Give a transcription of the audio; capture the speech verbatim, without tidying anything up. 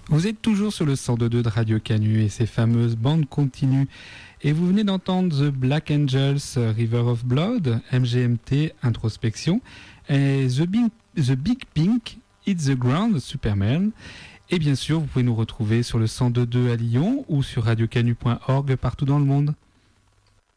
Vous êtes toujours sur le cent deux point deux de Radio Canu et ses fameuses bandes continues. Et vous venez d'entendre The Black Angels, River of Blood, M G M T, Introspection, et The Big, The Big Pink, It's the Ground, Superman. Et bien sûr, vous pouvez nous retrouver sur le cent deux point deux à Lyon ou sur radiocanu point org partout dans le monde.